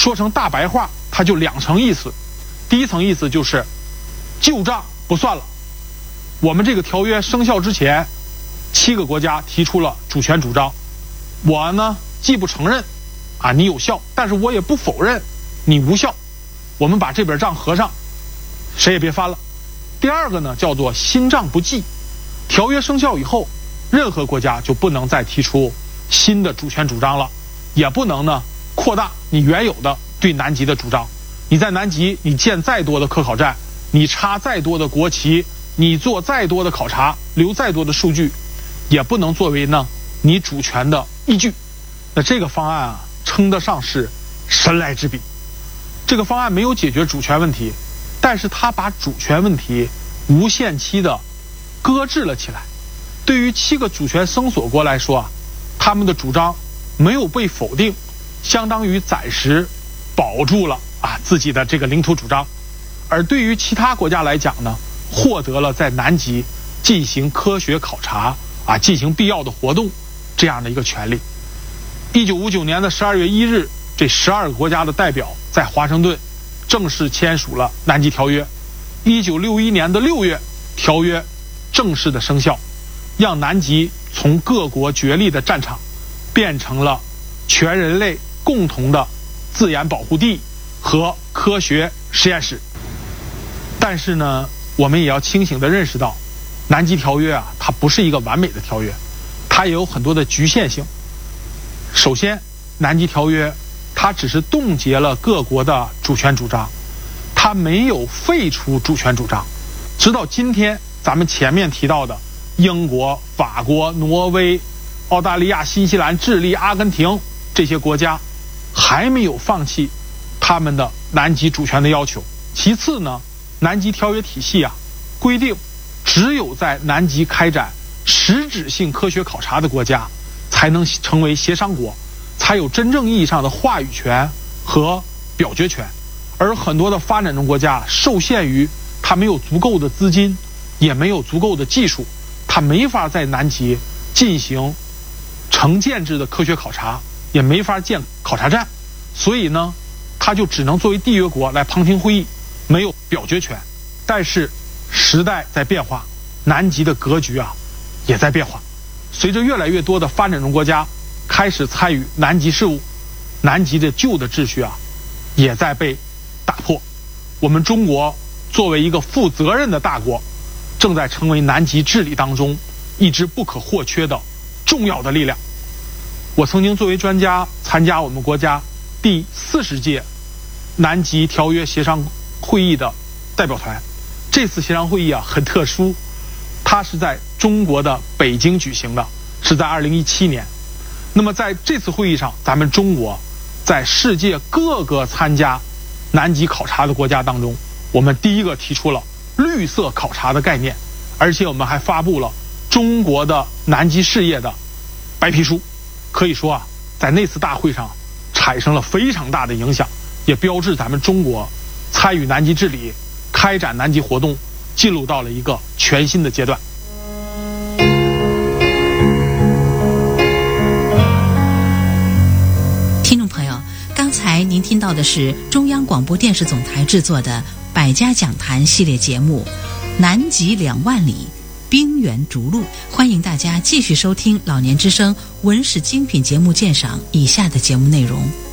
说成大白话，它就2层意思。第一层意思就是旧账不算了。我们这个条约生效之前，7个国家提出了主权主张，我呢既不承认你有效，但是我也不否认你无效，我们把这本账合上，谁也别翻了。第二个呢叫做新账不记，条约生效以后，任何国家就不能再提出新的主权主张了，也不能呢扩大你原有的对南极的主张。你在南极你建再多的科考站，你插再多的国旗，你做再多的考察，留再多的数据，也不能作为呢你主权的依据。那这个方案称得上是神来之笔。这个方案没有解决主权问题，但是它把主权问题无限期的搁置了起来。对于7个主权声索国来说他们的主张没有被否定，相当于暂时保住了自己的这个领土主张。而对于其他国家来讲呢，获得了在南极进行科学考察进行必要的活动这样的一个权利。1959年的12月1日，这12个国家的代表在华盛顿正式签署了南极条约。1961年的6月，条约正式的生效，让南极从各国角力的战场变成了全人类共同的自然保护地和科学实验室。但是呢，我们也要清醒地认识到，南极条约它不是一个完美的条约，它也有很多的局限性。首先，南极条约它只是冻结了各国的主权主张，它没有废除主权主张。直到今天，咱们前面提到的英国、法国、挪威、澳大利亚、新西兰、智利、阿根廷这些国家还没有放弃他们的南极主权的要求。其次呢，南极条约体系规定，只有在南极开展实质性科学考察的国家才能成为协商国，才有真正意义上的话语权和表决权。而很多的发展中国家受限于它没有足够的资金，也没有足够的技术，它没法在南极进行成建制的科学考察，也没法建考察站，所以呢，它就只能作为缔约国来旁听会议，没有表决权。但是时代在变化，南极的格局也在变化。随着越来越多的发展中国家开始参与南极事务，南极的旧的秩序也在被打破。我们中国作为一个负责任的大国，正在成为南极治理当中一支不可或缺的重要的力量。我曾经作为专家参加我们国家第40届南极条约协商会议的代表团。这次协商会议很特殊，它是在中国的北京举行的，是在2017年。那么在这次会议上，咱们中国在世界各个参加南极考察的国家当中，我们第一个提出了绿色考察的概念，而且我们还发布了中国的南极事业的白皮书。可以说在那次大会上产生了非常大的影响，也标志咱们中国参与南极治理、开展南极活动进入到了一个全新的阶段。 听众朋友，刚才您听到的是中央广播电视总台制作的百家讲坛系列节目《南极2万里，冰原逐鹿》，欢迎大家继续收听老年之声文史精品节目鉴赏以下的节目内容。